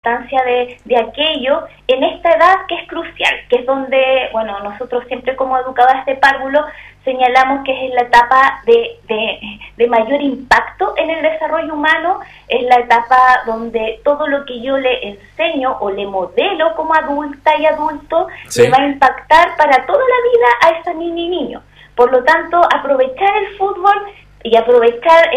importancia de aquello en esta edad que es crucial, que es donde, bueno, nosotros siempre como educadoras de párvulo señalamos que es la etapa de mayor impacto en el desarrollo humano, es la etapa donde todo lo que yo le enseño o le modelo como adulta y adulto le va a impactar para toda la vida a esa niña y niño. Por lo tanto, aprovechar el fútbol y aprovechar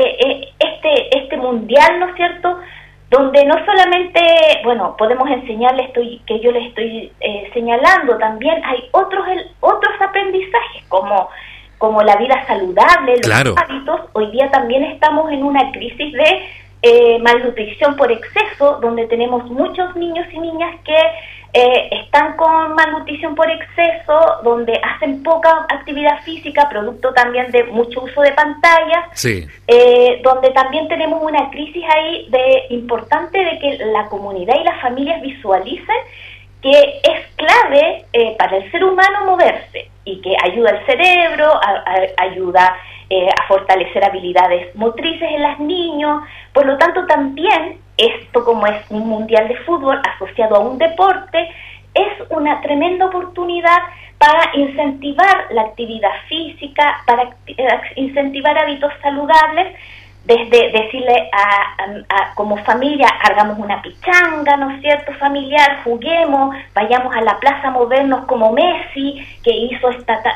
este mundial, ¿no es cierto?, donde no solamente, bueno, podemos enseñarle esto que yo les estoy señalando, también hay otros aprendizajes, como la vida saludable, los hábitos. Hoy día también estamos en una crisis de malnutrición por exceso, donde tenemos muchos niños y niñas que están con malnutrición por exceso, donde hacen poca actividad física, producto también de mucho uso de pantallas, donde también tenemos una crisis ahí importante de que la comunidad y las familias visualicen que es clave para el ser humano moverse y que ayuda al cerebro, ayuda a fortalecer habilidades motrices en los niños. Por lo tanto, también esto, como es un mundial de fútbol asociado a un deporte, es una tremenda oportunidad para incentivar la actividad física, para incentivar hábitos saludables, desde decirle como familia, hagamos una pichanga, ¿no es cierto?, familiar, juguemos, vayamos a la plaza a movernos como Messi, que hizo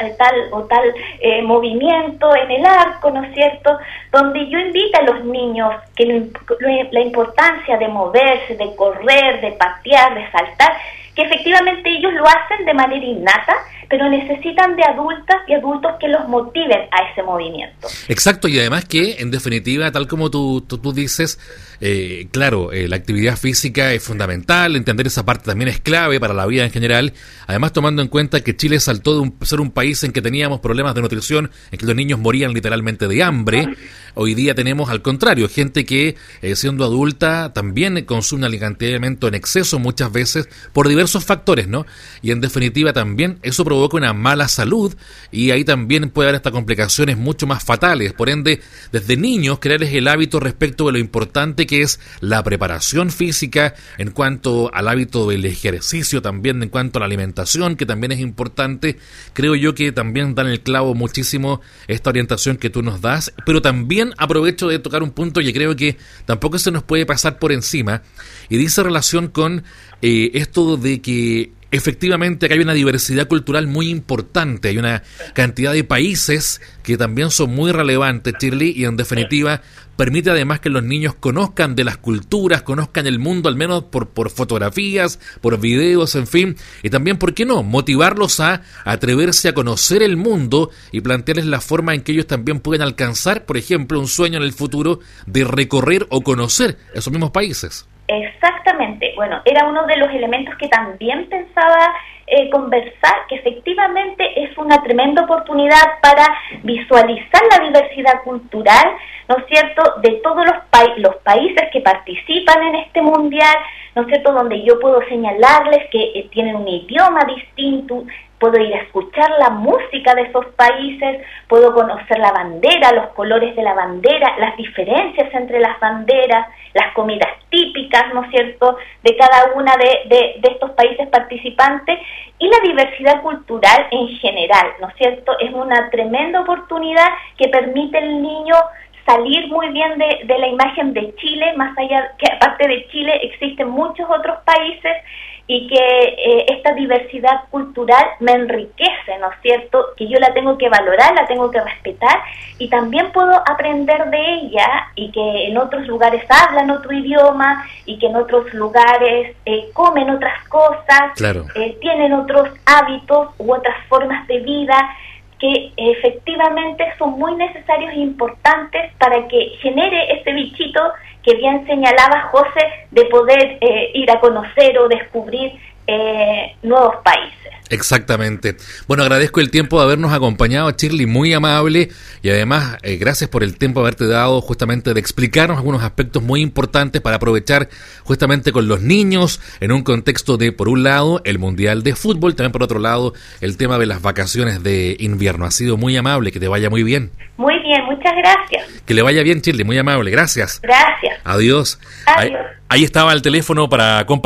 tal movimiento en el arco, ¿no es cierto?, donde yo invito a los niños que la importancia de moverse, de correr, de patear, de saltar, que efectivamente ellos lo hacen de manera innata, pero necesitan de adultas y adultos que los motiven a ese movimiento. Exacto, y además que, en definitiva, tal como tú dices, claro, la actividad física es fundamental, entender esa parte también es clave para la vida en general, además tomando en cuenta que Chile saltó de ser un país en que teníamos problemas de nutrición, en que los niños morían literalmente de hambre. Hoy día tenemos, al contrario, gente que, siendo adulta, también consume alimentos en exceso muchas veces por diversos factores, ¿no? Y en definitiva también eso provoca una mala salud, y ahí también puede haber hasta complicaciones mucho más fatales. Por ende, desde niños, crearles el hábito respecto de lo importante que es la preparación física, en cuanto al hábito del ejercicio, también en cuanto a la alimentación, que también es importante. Creo yo que también dan el clavo muchísimo esta orientación que tú nos das, pero también aprovecho de tocar un punto que creo que tampoco se nos puede pasar por encima, y dice relación con esto de que efectivamente acá hay una diversidad cultural muy importante, hay una cantidad de países que también son muy relevantes, Shirley, y en definitiva permite además que los niños conozcan de las culturas, conozcan el mundo, al menos por fotografías, por videos, en fin, y también, ¿por qué no?, motivarlos a atreverse a conocer el mundo y plantearles la forma en que ellos también pueden alcanzar, por ejemplo, un sueño en el futuro de recorrer o conocer esos mismos países. Exactamente. Bueno, era uno de los elementos que también pensaba conversar, que efectivamente es una tremenda oportunidad para visualizar la diversidad cultural, ¿no es cierto?, de todos los países que participan en este mundial, ¿no es cierto?, donde yo puedo señalarles que tienen un idioma distinto, puedo ir a escuchar la música de esos países, puedo conocer la bandera, los colores de la bandera, las diferencias entre las banderas, las comidas típicas, ¿no es cierto?, de cada una de estos países participantes, y la diversidad cultural en general, ¿no es cierto? Es una tremenda oportunidad que permite al niño salir muy bien de la imagen de Chile, más allá que aparte de Chile existen muchos otros países, y que esta diversidad cultural me enriquece, ¿no es cierto?, que yo la tengo que valorar, la tengo que respetar, y también puedo aprender de ella, y que en otros lugares hablan otro idioma, y que en otros lugares comen otras cosas, tienen otros hábitos u otras formas de vida, que efectivamente son muy necesarios e importantes para que genere ese bichito que bien señalaba José, de poder ir a conocer o descubrir nuevos países. Exactamente. Bueno, agradezco el tiempo de habernos acompañado, Shirley, muy amable, y además gracias por el tiempo de haberte dado justamente de explicarnos algunos aspectos muy importantes para aprovechar justamente con los niños en un contexto de, por un lado, el Mundial de Fútbol, también por otro lado, el tema de las vacaciones de invierno. Ha sido muy amable, que te vaya muy bien. Muy bien, muchas gracias. Que le vaya bien, Shirley, muy amable, gracias. Gracias. Adiós. Adiós. Ahí estaba el teléfono para compartir.